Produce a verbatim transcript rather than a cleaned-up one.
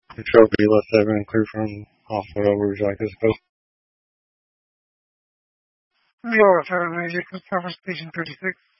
Control B left seven, clear from hospital. Where would you like us to go? Zero seven major, coverage station thirty-six.